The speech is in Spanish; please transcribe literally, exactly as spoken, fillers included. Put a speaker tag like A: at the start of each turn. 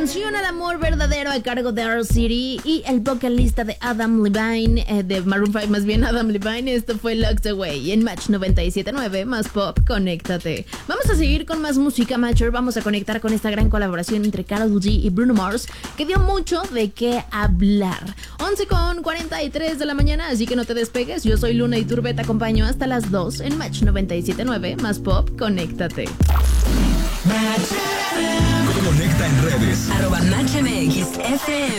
A: canción Al amor verdadero a cargo de R. City y el vocalista de Adam Levine, eh, de Maroon cinco, más bien Adam Levine. Esto fue Locked Away en Match noventa y siete punto nueve, más pop, conéctate. Vamos a seguir con más música, Matcher. Vamos a conectar con esta gran colaboración entre Karol G y Bruno Mars, que dio mucho de qué hablar. once con cuarenta y tres de la mañana, así que no te despegues. Yo soy Luna Iturbe, te acompaño hasta las dos en Match noventa y siete punto nueve, más pop, conéctate.
B: Conecta en redes.
C: Arroba Match M X F M.